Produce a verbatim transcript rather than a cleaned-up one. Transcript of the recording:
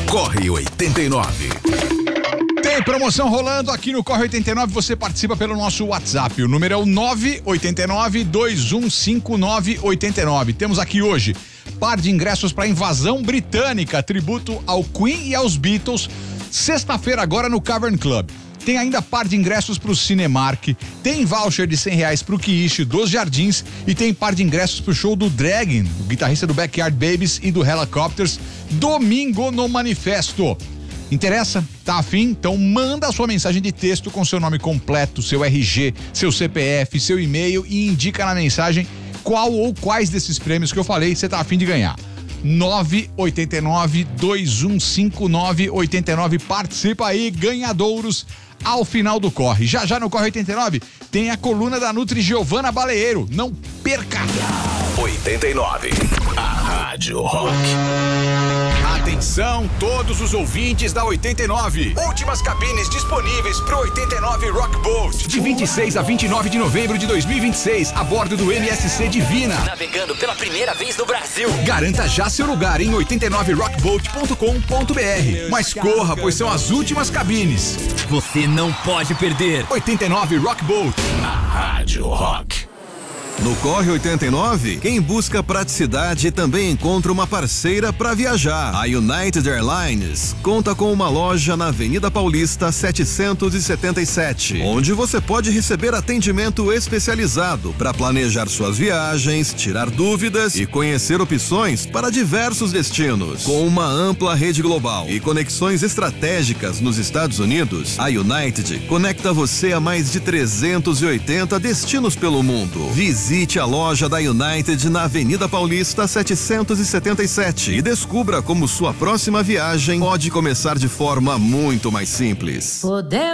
Corre oitenta e nove. Tem promoção rolando aqui no Corre oitenta e nove, você participa pelo nosso WhatsApp, o número é o nove oito nove, dois um cinco nove oito nove. Temos aqui hoje par de ingressos para Invasão Britânica, tributo ao Queen e aos Beatles, sexta-feira agora no Cavern Club. Tem ainda par de ingressos pro Cinemark, tem voucher de cem reais pro Quiche dos Jardins e tem par de ingressos pro show do Dragon, o guitarrista do Backyard Babies e do Helicopters, domingo no Manifesto. Interessa? Tá afim? Então manda a sua mensagem de texto com seu nome completo, seu R G, seu C P F, seu e-mail e indica na mensagem qual ou quais desses prêmios que eu falei você tá afim de ganhar. nove oito nove, dois um cinco nove oito nove. Participa aí, ganhadouros ao final do Corre. Já já no Corre oitenta e nove tem a coluna da Nutri Giovana Baleeiro. Não perca! oitenta e nove. A Rádio Rock. Atenção, todos os ouvintes da oitenta e nove. Últimas cabines disponíveis pro oitenta e nove Rock Boat. De vinte e seis a vinte e nove de novembro de dois mil e vinte e seis, a bordo do M S C Divina. Navegando pela primeira vez no Brasil. Garanta já seu lugar em oitenta e nove rock boat ponto com ponto b r. Mas corra, pois são as últimas cabines. Você não pode perder. oitenta e nove Rock Boat. A Rádio Rock. No Corre oitenta e nove, quem busca praticidade também encontra uma parceira para viajar. A United Airlines conta com uma loja na Avenida Paulista setecentos e setenta e sete, onde você pode receber atendimento especializado para planejar suas viagens, tirar dúvidas e conhecer opções para diversos destinos. Com uma ampla rede global e conexões estratégicas nos Estados Unidos, a United conecta você a mais de trezentos e oitenta destinos pelo mundo. Visite Visite a loja da United na Avenida Paulista setecentos e setenta e sete e descubra como sua próxima viagem pode começar de forma muito mais simples. Podemos